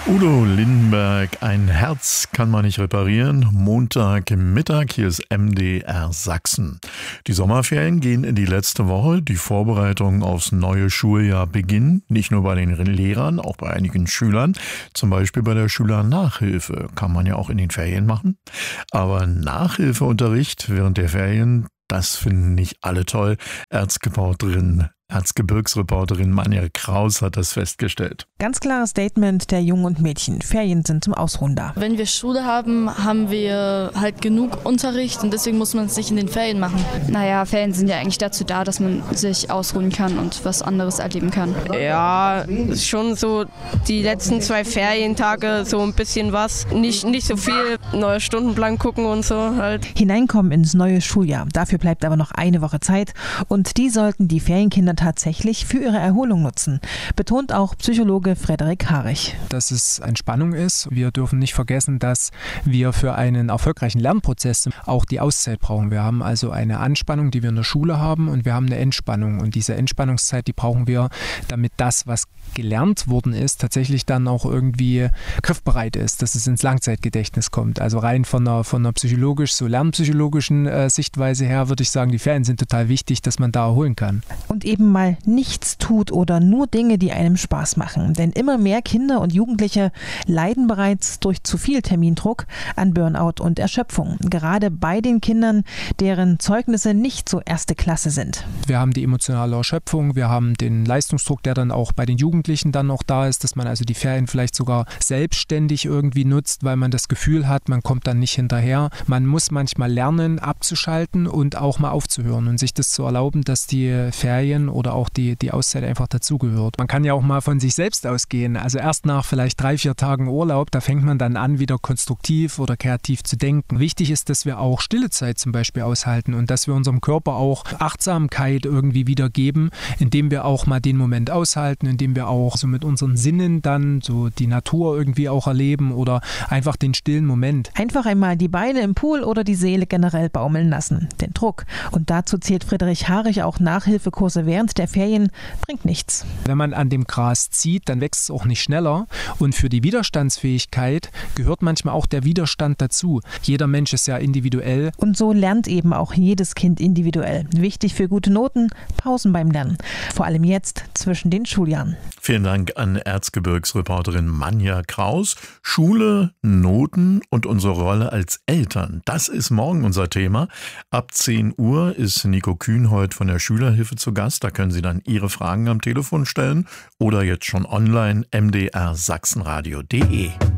Udo Lindenberg, ein Herz kann man nicht reparieren. Montagmittag, hier ist MDR Sachsen. Die Sommerferien gehen in die letzte Woche. Die Vorbereitungen aufs neue Schuljahr beginnen. Nicht nur bei den Lehrern, auch bei einigen Schülern. Zum Beispiel bei der Schülernachhilfe. Kann man ja auch in den Ferien machen. Aber Nachhilfeunterricht während der Ferien, das finden nicht alle toll. Erzgebirgsreporterin Manja Kraus hat das festgestellt. Ganz klares Statement der Jungen und Mädchen. Ferien sind zum Ausruhen da. Wenn wir Schule haben, haben wir halt genug Unterricht und deswegen muss man es nicht in den Ferien machen. Naja, Ferien sind ja eigentlich dazu da, dass man sich ausruhen kann und was anderes erleben kann. Ja, schon so die letzten 2 Ferientage so ein bisschen was. Nicht so viel neue Stundenplan gucken und so halt. Hineinkommen ins neue Schuljahr. Dafür bleibt aber noch eine Woche Zeit und die sollten die Ferienkinder tatsächlich für ihre Erholung nutzen, betont auch Psychologe Frederik Harich. Dass es Entspannung ist. Wir dürfen nicht vergessen, dass wir für einen erfolgreichen Lernprozess auch die Auszeit brauchen. Wir haben also eine Anspannung, die wir in der Schule haben, und wir haben eine Entspannung. Und diese Entspannungszeit, die brauchen wir, damit das, was gelernt worden ist, tatsächlich dann auch irgendwie griffbereit ist, dass es ins Langzeitgedächtnis kommt. Also rein von einer lernpsychologischen Sichtweise her würde ich sagen, die Ferien sind total wichtig, dass man da erholen kann. Und eben mal nichts tut oder nur Dinge, die einem Spaß machen. Denn immer mehr Kinder und Jugendliche leiden bereits durch zu viel Termindruck an Burnout und Erschöpfung. Gerade bei den Kindern, deren Zeugnisse nicht so erste Klasse sind. Wir haben die emotionale Erschöpfung, wir haben den Leistungsdruck, der dann auch bei den Jugendlichen dann noch da ist, dass man also die Ferien vielleicht sogar selbstständig irgendwie nutzt, weil man das Gefühl hat, man kommt dann nicht hinterher. Man muss manchmal lernen, abzuschalten und auch mal aufzuhören und sich das zu erlauben, dass die Ferien oder auch die Auszeit einfach dazugehört. Man kann ja auch mal von sich selbst ausgehen. Also erst nach vielleicht 3-4 Tagen Urlaub, da fängt man dann an, wieder konstruktiv oder kreativ zu denken. Wichtig ist, dass wir auch stille Zeit zum Beispiel aushalten und dass wir unserem Körper auch Achtsamkeit irgendwie wiedergeben, indem wir auch mal den Moment aushalten, indem wir auch so mit unseren Sinnen dann so die Natur irgendwie auch erleben oder einfach den stillen Moment. Einfach einmal die Beine im Pool oder die Seele generell baumeln lassen. Den Druck. Und dazu zählt Frederik Harich auch Nachhilfekurse während der Ferien, bringt nichts. Wenn man an dem Gras zieht, dann wächst es auch nicht schneller. Und für die Widerstandsfähigkeit gehört manchmal auch der Widerstand dazu. Jeder Mensch ist ja individuell. Und so lernt eben auch jedes Kind individuell. Wichtig für gute Noten, Pausen beim Lernen. Vor allem jetzt zwischen den Schuljahren. Vielen Dank an Erzgebirgsreporterin Manja Kraus. Schule, Noten und unsere Rolle als Eltern. Das ist morgen unser Thema. Ab 10 Uhr ist Nico Kühnhold von der Schülerhilfe zu Gast. Da können Sie dann Ihre Fragen am Telefon stellen oder jetzt schon online mdrsachsenradio.de.